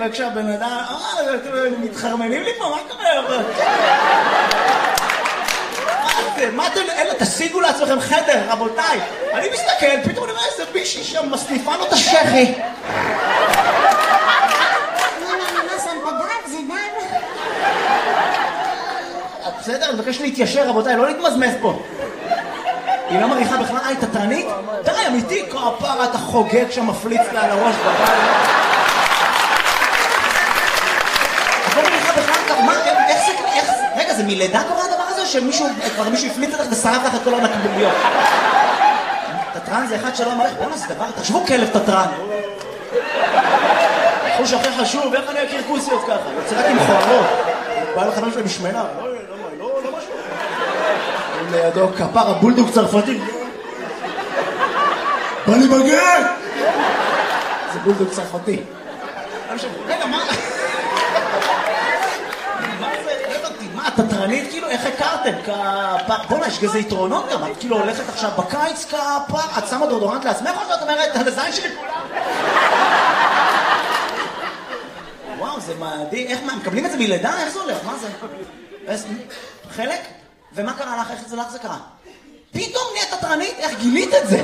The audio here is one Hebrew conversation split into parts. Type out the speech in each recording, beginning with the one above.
וכשהבן אדם, מתחרמנים לי פה, מה קורה? מה אתם, אלה, תשיגו לעצמכם חדר, רבותיי. אני מסתכל, פתאום אני רואה איזה בישי שם, מסניפה לו את השכי. מה שמת דם? זה דם? בסדר, אני מבקש להתיישר, רבותיי, לא להתמזמז פה. היא לא מריחה בכלל, היא תתרנית? די, אמיתי, כפרה, אתה חוגג שם, מפליץ לה על הראש בבית. את לא מריחה בכלל, מה, איך זה, רגע, זה מלידה קורה הדבר הזה, או שמישהו, כבר מישהו הפליץ אותך ושרף לך את כל הנקביליות? תתרן זה אחד שלא מריח, בואו נעשה דבר, תחשבו כלב תתרן. חוש הכי חשוב, איך אני אכיר כוסיות ככה? יוצא רק עם חורות. בא לחבר שלי משמנה, לא משהו. לידו כפר הבולדוג צרפתי. בא לי בגן! זה בולדוג צרפתי. רגע, מה? מה, תתרנית? כאילו, איך הכרתם? בוא'נה, יש כזה יתרונות גם. את כאילו הולכת עכשיו בקיץ כפר, את שמה דורדורנט לעצמך או שאת אומרת, על הזין שלי כולם? וואו, זה מדהים. איך, מה, מקבלים את זה מלידה? איך זה הולך? מה זה? חלק? ומה קרה לך? איך זה לך זה קרה? פתאום נהיית תתרנית? איך גילית את זה?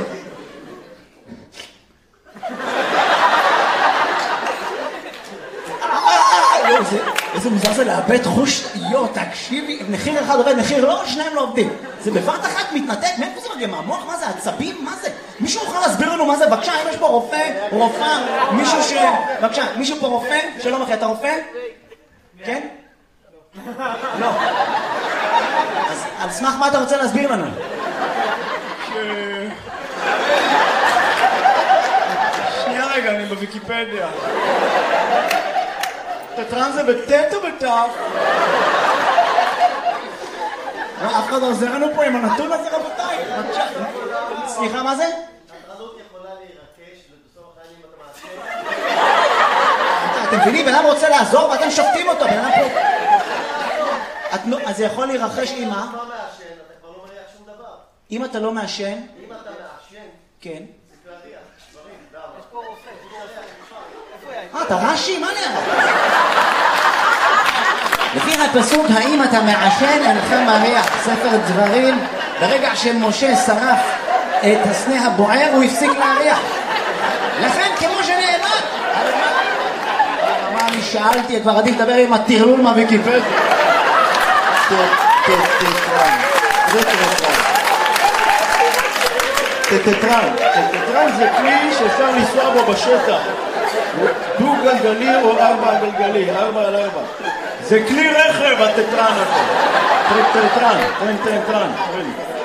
איזה מוזר זה לאבד חוש, תקשיבי, מחיר אחד עובד, מחיר לא, שניים לא עובדים. זה בבת אחת מתנתק, מאיפה זה מגיע? מהמוח? מה זה? עצבים? מה זה? מישהו יכול להסביר לנו מה זה? בבקשה, אם יש פה רופא, רופאה, מישהו ש... בבקשה, מישהו פה רופא? שלום אחי, אתה רופא? כן? לא. אז על סמך מה אתה רוצה להסביר לנו? שנייה רגע, אני בוויקיפדיה. תתרן זה בטט או בטף? אף אחד עוזר לנו פה עם הנתון הזה, רבותיי. סליחה, מה זה? התרנות יכולה להירקש ובסוף החיים אתה מעשה. אתם מבינים, בן אדם רוצה לעזור ואתם שופטים אותו, בן אדם פה... אז זה יכול להירחש עם מה? אם אתה לא מעשן, אתה כבר לא מריח שום דבר. אם אתה לא מעשן? אם אתה מעשן, כן. זה להריח, דברים, למה? יש פה רופא, אתה רש"י? מה נראה? לפי הפסוק, האם אתה מעשן אינך מריח, ספר דברים, ברגע שמשה שרף את הסנה הבוער הוא הפסיק להריח. לכן כמו שנאמר, מה אני שאלתי, כבר עדיף לדבר עם הטרלול מהוויקיפדיה. טטרן זה כלי שאפשר לנסוע בו בשטח. דו גלגלי או 4 גלגלי, 4 על 4. זה כלי רכב הטטרן הזה. טטרן.